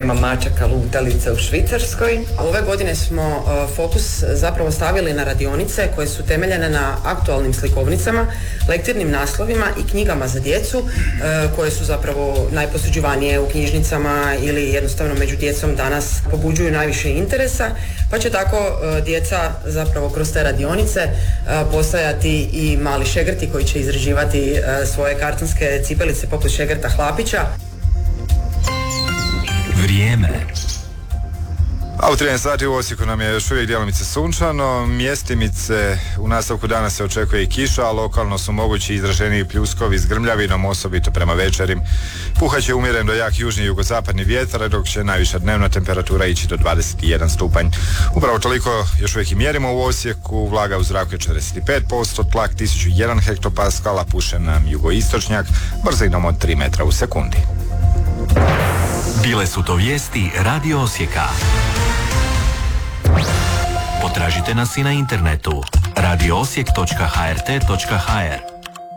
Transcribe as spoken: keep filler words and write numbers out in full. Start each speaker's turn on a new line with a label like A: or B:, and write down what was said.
A: nema mačaka lutalica u Švicarskoj. Ove godine smo uh, fokus zapravo stavili na radionice koje su temeljene na aktualnim slikovnicama, lektirnim naslovima i knjigama za djecu uh, koje su zapravo najposuđivanije u knjižnicama ili jednostavno među djecom danas pobuđuju najviše interesa, pa će tako uh, djeca zapravo kroz te radionice uh, postajati i mali šegrti koji će izrađivati uh, svoje kartonske cipelice poput šegrta Hlapića.
B: Vrijeme.
C: A u trinaest sati u Osijeku nam je još uvijek djelomice sunčano, mjestimice, u nastavku dana se očekuje i kiša, a lokalno su mogući izraženiji pljuskovi s grmljavinom, osobito prema večeri. Puhaće umjeren do jak južni i jugozapadni vjetar, dok će najviša dnevna temperatura ići do dvadeset jedan stupanj. Upravo toliko još uvijek i mjerimo u Osijeku, vlaga u zraku je četrdeset pet posto, tlak tisuću jedan hektopaskala, puše nam jugoistočnjak, brzinom od tri metra u sekundi.
B: Bile su to vijesti Radio Osijeka. Potražite nas i na internetu radio osijek točka h r t točka h r.